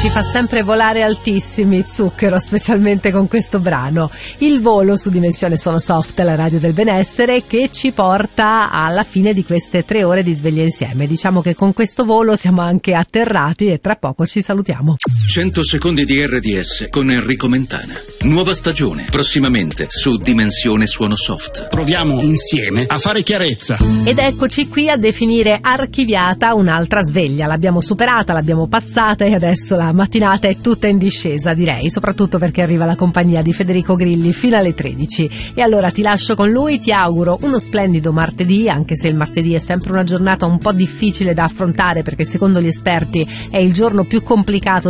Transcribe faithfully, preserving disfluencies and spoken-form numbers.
ci fa sempre volare altissimi, Zucchero, specialmente con questo brano. Il volo su Dimensione Suono Soft, la radio del benessere, che ci porta alla fine di queste tre ore di sveglia insieme. Diciamo che con questo volo siamo anche atterrati e tra poco ci salutiamo. cento secondi di R D S con Enrico Mentana. Nuova stagione, prossimamente su Dimensione Suono Soft. Proviamo insieme a fare chiarezza. Ed eccoci qui a definire archiviata un'altra sveglia. L'abbiamo superata, l'abbiamo passata e adesso la mattinata è tutta in discesa, direi, soprattutto perché arriva la compagnia di Federico Grilli fino alle tredici. E allora ti lascio con lui, ti auguro uno splendido martedì, anche se il martedì è sempre una giornata un po' difficile da affrontare perché secondo gli esperti è il giorno più complicato